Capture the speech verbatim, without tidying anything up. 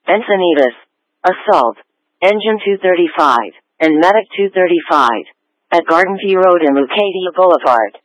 Encinitas, Assault, Engine two thirty-five, and Medic two thirty-five, at Garden View Road and Leucadia Boulevard.